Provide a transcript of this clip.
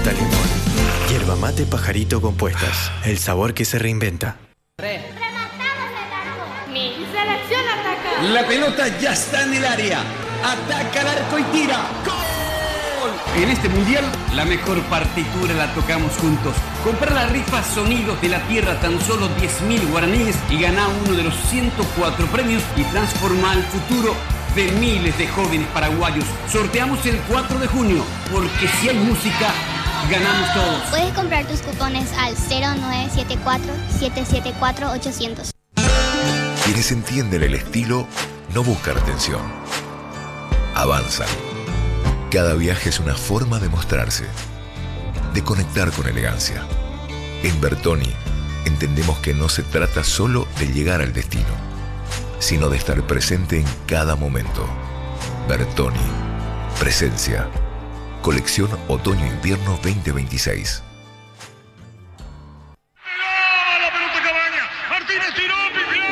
Fruta limón. Yerba mate pajarito compuestas. El sabor que se reinventa. ¡Rematamos el arco! ¡Mi selección ataca! La pelota ya está en el área. Ataca el arco y tira. ¡Gol! En este mundial, la mejor partitura la tocamos juntos. Compra la rifa Sonidos de la Tierra, tan solo 10.000 guaraníes y gana uno de los 104 premios y transforma el futuro de miles de jóvenes paraguayos. Sorteamos el 4 de junio, porque si hay música, ganamos todos. Puedes comprar tus cupones al 0974-774-800. Quienes entienden el estilo no buscan atención. Avanzan. Cada viaje es una forma de mostrarse, de conectar con elegancia. En Bertoni entendemos que no se trata solo de llegar al destino, sino de estar presente en cada momento. Bertoni. Presencia. Colección Otoño-Invierno 2026. La pelota Cabaña. Martínez tiró,